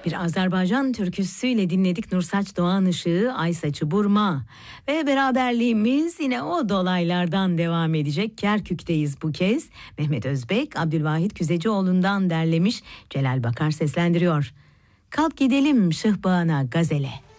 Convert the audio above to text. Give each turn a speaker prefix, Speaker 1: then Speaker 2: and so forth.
Speaker 1: Bir Azerbaycan türküsüyle dinledik Nursaç Doğan Işığı, Ay Saçı Burma. Ve beraberliğimiz yine o dolaylardan devam edecek. Kerkük'teyiz bu kez. Mehmet Özbek, Abdülvahit Küzecioğlu'ndan derlemiş. Celal Bakar seslendiriyor. Kalk gidelim Şıhbağına gazele.